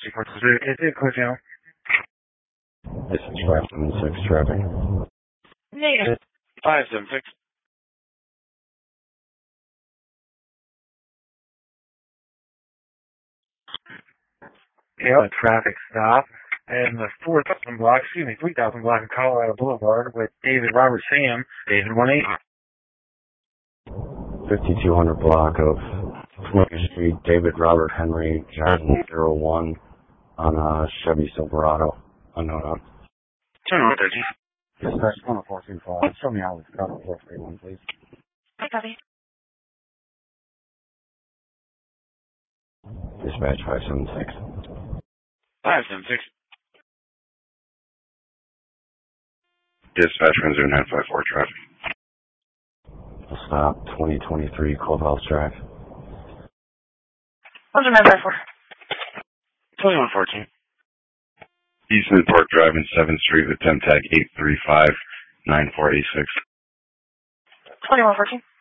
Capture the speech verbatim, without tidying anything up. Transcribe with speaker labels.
Speaker 1: Sequence zero, K two, clear channel.
Speaker 2: This is five seven six traffic.
Speaker 1: Negative. five seven six. Yeah, traffic stop. And the four thousand block, excuse me, three thousand block of Colorado Boulevard with David Robert Sam, David one eight.
Speaker 2: fifty-two hundred block of Twenty Street, David Robert Henry, Johnson zero one on a Chevy Silverado. Unknown.
Speaker 1: Turn on thirteen.
Speaker 2: Dispatch one four two five. Show me how it's got four three one, please.
Speaker 1: Hi, copy.
Speaker 2: Dispatch five seven six.
Speaker 1: five seven six.
Speaker 2: Dispatch one zero nine five four traffic. Stop twenty twenty-three Clubhouse Drive.
Speaker 1: one zero nine five four. twenty-one fourteen.
Speaker 2: Eastman Park Drive in seventh Street with temp tag eight three five nine four eight six.
Speaker 1: twenty-one fourteen.